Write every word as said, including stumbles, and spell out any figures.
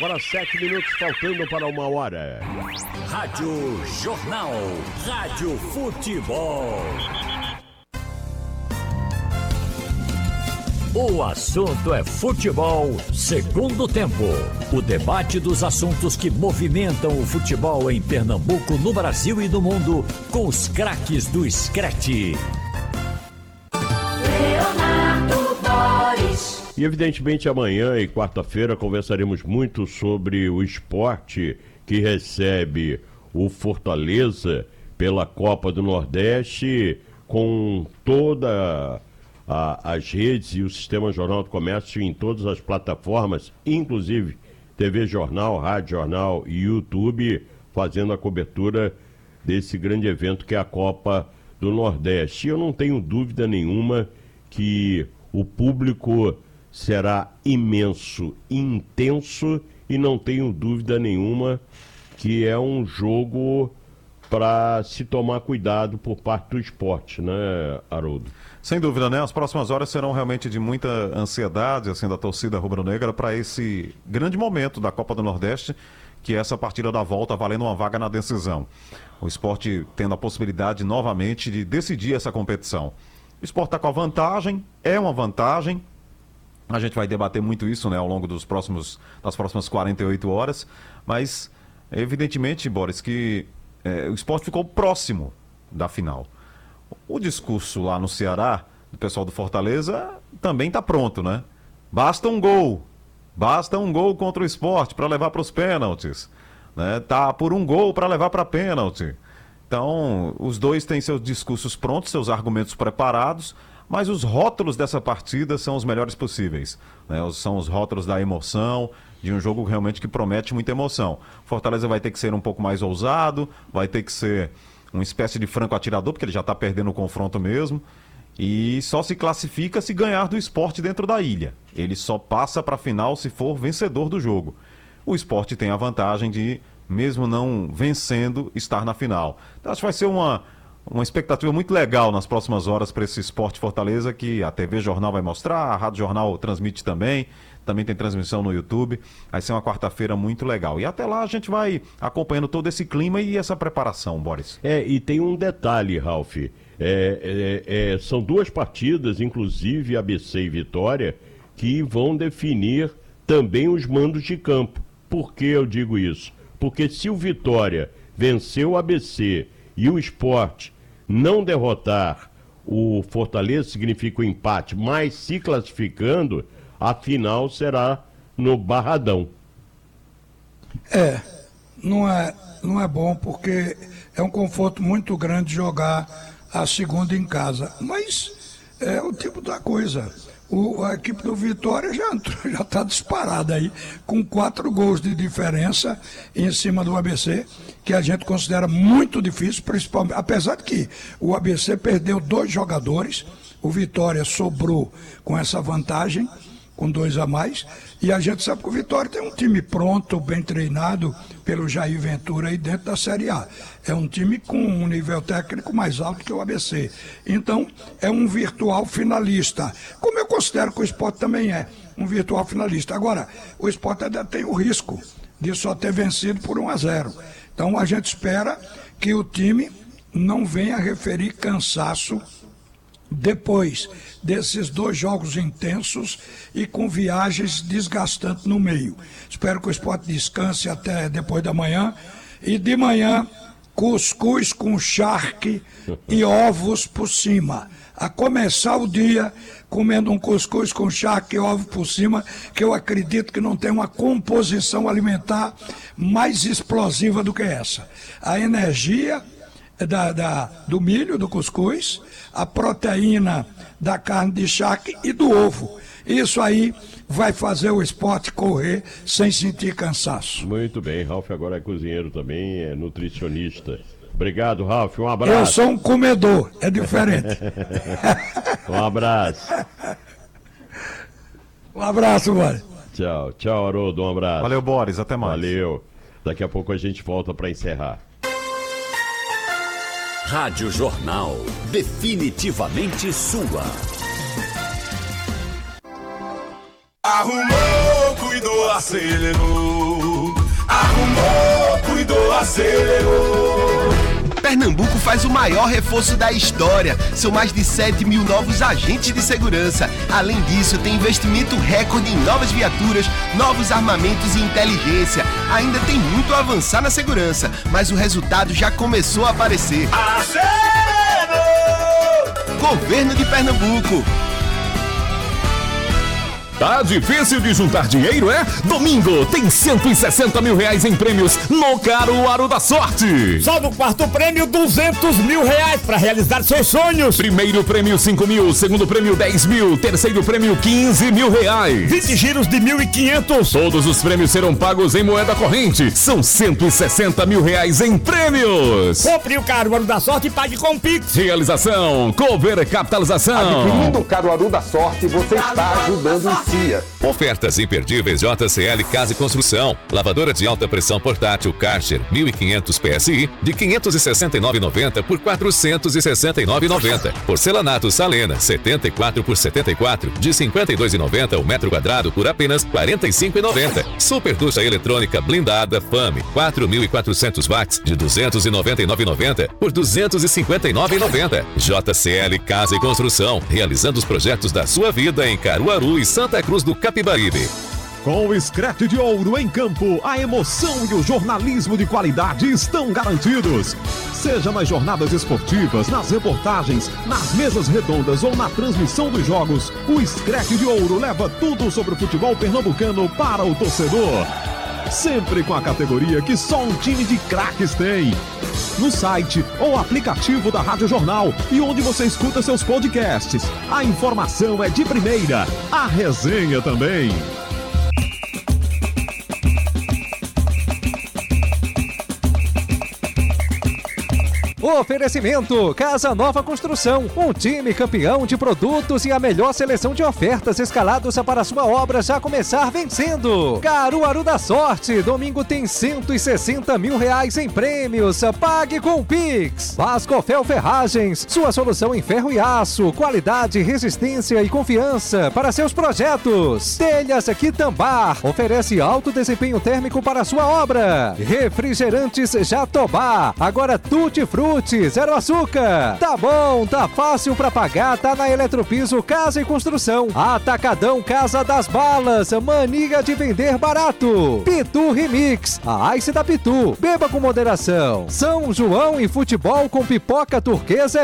para sete minutos, faltando para uma hora. Rádio Jornal. Rádio Futebol. O assunto é futebol, segundo tempo. O debate dos assuntos que movimentam o futebol em Pernambuco, no Brasil e no mundo, com os craques do Screte. E evidentemente amanhã e quarta-feira conversaremos muito sobre o esporte que recebe o Fortaleza pela Copa do Nordeste, com toda a, as redes e o Sistema Jornal do Comércio em todas as plataformas, inclusive T V Jornal, Rádio Jornal e YouTube, fazendo a cobertura desse grande evento que é a Copa do Nordeste. E eu não tenho dúvida nenhuma que o público será imenso, intenso, e não tenho dúvida nenhuma que é um jogo para se tomar cuidado por parte do esporte, né, Haroldo? Sem dúvida, né? As próximas horas serão realmente de muita ansiedade, assim, da torcida rubro-negra para esse grande momento da Copa do Nordeste, que é essa partida da volta valendo uma vaga na decisão. O esporte tendo a possibilidade novamente de decidir essa competição. O esporte está com a vantagem, é uma vantagem. A gente vai debater muito isso, né, ao longo dos próximos, das próximas quarenta e oito horas, mas evidentemente, Boris, que é, o esporte ficou próximo da final. O discurso lá no Ceará, do pessoal do Fortaleza, também está pronto, né? Basta um gol, basta um gol contra o esporte para levar para os pênaltis, né? Tá por um gol para levar para pênalti. Então, os dois têm seus discursos prontos, seus argumentos preparados, mas os rótulos dessa partida são os melhores possíveis, né? São os rótulos da emoção, de um jogo realmente que promete muita emoção. Fortaleza vai ter que ser um pouco mais ousado, vai ter que ser uma espécie de franco atirador, porque ele já está perdendo o confronto mesmo, e só se classifica se ganhar do esporte dentro da ilha. Ele só passa para a final se for vencedor do jogo. O esporte tem a vantagem de, mesmo não vencendo, estar na final. Então acho que vai ser uma... Uma expectativa muito legal nas próximas horas para esse Esporte Fortaleza, que a T V Jornal vai mostrar, a Rádio Jornal transmite também, também tem transmissão no YouTube. Vai ser uma quarta-feira muito legal. E até lá a gente vai acompanhando todo esse clima e essa preparação, Boris. É, e tem um detalhe, Ralf. É, é, é, são duas partidas, inclusive A B C e Vitória, que vão definir também os mandos de campo. Por que eu digo isso? Porque se o Vitória venceu o A B C e o Sport não derrotar o Fortaleza, significa o empate, mas se classificando, a final será no Barradão. É, não é, não é bom, porque é um conforto muito grande jogar a segunda em casa, mas é o tipo da coisa. O, a equipe do Vitória já já está disparada aí, com quatro gols de diferença em cima do A B C, que a gente considera muito difícil, principalmente, apesar de que o A B C perdeu dois jogadores, o Vitória sobrou com essa vantagem, com dois a mais, e a gente sabe que o Vitória tem um time pronto, bem treinado pelo Jair Ventura aí dentro da Série A. É um time com um nível técnico mais alto que o A B C. Então, é um virtual finalista, como eu considero que o Sport também é, um virtual finalista. Agora, o Sport ainda tem o risco de só ter vencido por um a zero. Então, a gente espera que o time não venha referir cansaço depois desses dois jogos intensos e com viagens desgastantes no meio. Espero que o Sport descanse até depois da manhã. E de manhã, cuscuz com charque e ovos por cima. A começar o dia comendo um cuscuz com charque e ovo por cima, que eu acredito que não tem uma composição alimentar mais explosiva do que essa. A energia Da, da, do milho, do cuscuz, a proteína da carne de charque e do ovo. Isso aí vai fazer o Sport correr sem sentir cansaço. Muito bem, Ralf agora é cozinheiro também, é nutricionista. Obrigado, Ralf, um abraço. Eu sou um comedor, é diferente. Um abraço. Um abraço, Boris. Tchau, tchau, Haroldo, um abraço. Valeu, Boris, até mais. Valeu. Daqui a pouco a gente volta para encerrar. Rádio Jornal, definitivamente sua. Arrumou, cuidou, acelerou. Arrumou, cuidou, acelerou. Pernambuco faz o maior reforço da história. São mais de sete mil novos agentes de segurança. Além disso, tem investimento recorde em novas viaturas, novos armamentos e inteligência. Ainda tem muito a avançar na segurança, mas o resultado já começou a aparecer. Acelerou! Governo de Pernambuco. Tá difícil de juntar dinheiro, é? Domingo tem cento e sessenta mil reais em prêmios no Caruaru da Sorte. Só no quarto prêmio, duzentos mil reais para realizar seus sonhos. Primeiro prêmio, cinco mil. Segundo prêmio, dez mil. Terceiro prêmio, quinze mil reais. vinte giros de mil e quinhentos. Todos os prêmios serão pagos em moeda corrente. São cento e sessenta mil reais em prêmios. Compre o Caruaru da Sorte e pague com Pix. Realização, Cover Capitalização. Adquirindo o Caruaru da Sorte, você está ajudando o Ofertas imperdíveis J C L Casa e Construção. Lavadora de alta pressão portátil Karcher mil e quinhentos P S I de quinhentos e sessenta e nove reais e noventa centavos por quatrocentos e sessenta e nove reais e noventa centavos. Porcelanato Salena setenta e quatro por setenta e quatro de cinquenta e dois reais e noventa centavos o metro quadrado por apenas quarenta e cinco reais e noventa centavos. Super ducha eletrônica blindada Fame quatro mil e quatrocentos watts de duzentos e noventa e nove reais e noventa centavos por duzentos e cinquenta e nove reais e noventa centavos. J C L Casa e Construção, realizando os projetos da sua vida em Caruaru e Santa Cruz do Capibaribe. Com o Scratch de Ouro em campo, a emoção e o jornalismo de qualidade estão garantidos. Seja nas jornadas esportivas, nas reportagens, nas mesas redondas ou na transmissão dos jogos, o Scratch de Ouro leva tudo sobre o futebol pernambucano para o torcedor. Sempre com a categoria que só um time de craques tem. No site ou aplicativo da Rádio Jornal e onde você escuta seus podcasts. A informação é de primeira, a resenha também. Oferecimento Casa Nova Construção, um time campeão de produtos e a melhor seleção de ofertas escalados para sua obra já começar vencendo. Caruaru da Sorte, domingo tem cento e sessenta mil reais em prêmios, pague com Pix. Vascofel Ferragens, sua solução em ferro e aço, qualidade, resistência e confiança para seus projetos. Telhas Quitambar, oferece alto desempenho térmico para sua obra. Refrigerantes Jatobá, agora Tutti Frutti, zero açúcar. Tá bom, tá fácil pra pagar, tá na Eletropiso Casa e Construção. Atacadão Casa das Balas, mania de vender barato. Pitu Remix, a Ice da Pitu, beba com moderação. São João e futebol com pipoca turquesa